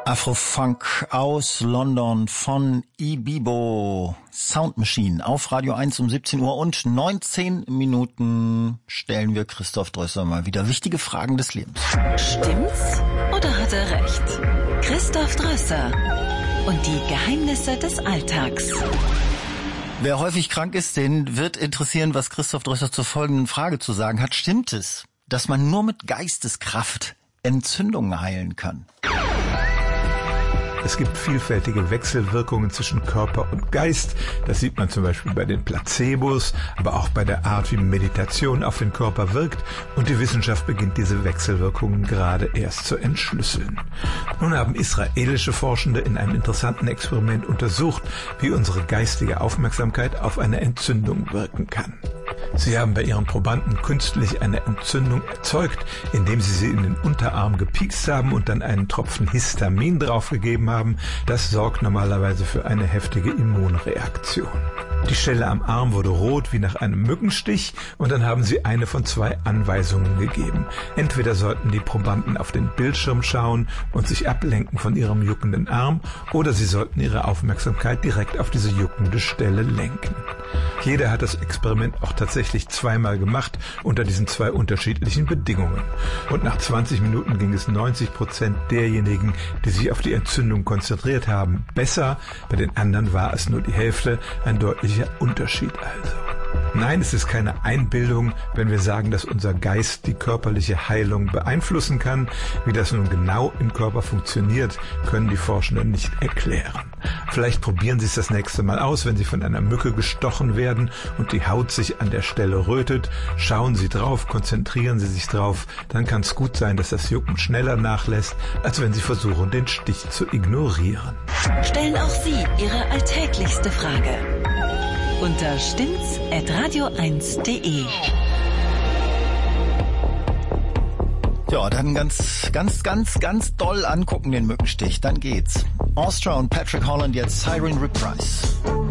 Afrofunk aus London von Ibibo Sound Machine auf Radio 1 um 17 Uhr und 19 Minuten stellen wir Christoph Drösser mal wieder wichtige Fragen des Lebens. Stimmt's oder hat er recht? Christoph Drösser und die Geheimnisse des Alltags. Wer häufig krank ist, den wird interessieren, was Christoph Drösser zur folgenden Frage zu sagen hat. Stimmt es, dass man nur mit Geisteskraft Entzündungen heilen kann? Es gibt vielfältige Wechselwirkungen zwischen Körper und Geist. Das sieht man zum Beispiel bei den Placebos, aber auch bei der Art, wie Meditation auf den Körper wirkt. Und die Wissenschaft beginnt diese Wechselwirkungen gerade erst zu entschlüsseln. Nun haben israelische Forschende in einem interessanten Experiment untersucht, wie unsere geistige Aufmerksamkeit auf eine Entzündung wirken kann. Sie haben bei ihren Probanden künstlich eine Entzündung erzeugt, indem sie in den Unterarm gepiekst haben und dann einen Tropfen Histamin draufgegeben haben. Das sorgt normalerweise für eine heftige Immunreaktion. Die Stelle am Arm wurde rot wie nach einem Mückenstich und dann haben sie eine von 2 Anweisungen gegeben. Entweder sollten die Probanden auf den Bildschirm schauen und sich ablenken von ihrem juckenden Arm oder sie sollten ihre Aufmerksamkeit direkt auf diese juckende Stelle lenken. Jeder hat das Experiment auch tatsächlich 2-mal gemacht unter diesen 2 unterschiedlichen Bedingungen. Und nach 20 Minuten ging es 90% derjenigen, die sich auf die Entzündung konzentriert haben, besser. Bei den anderen war es nur die Hälfte, ein deutlicher Unterschied also. Nein, es ist keine Einbildung, wenn wir sagen, dass unser Geist die körperliche Heilung beeinflussen kann. Wie das nun genau im Körper funktioniert, können die Forschenden nicht erklären. Vielleicht probieren Sie es das nächste Mal aus, wenn Sie von einer Mücke gestochen werden und die Haut sich an der Stelle rötet. Schauen Sie drauf, konzentrieren Sie sich drauf. Dann kann es gut sein, dass das Jucken schneller nachlässt, als wenn Sie versuchen, den Stich zu ignorieren. Stellen auch Sie Ihre alltäglichste Frage unter stimmt's@radio1.de. Ja, dann ganz doll angucken den Mückenstich, dann geht's. Austria und Patrick Holland jetzt Siren Reprise.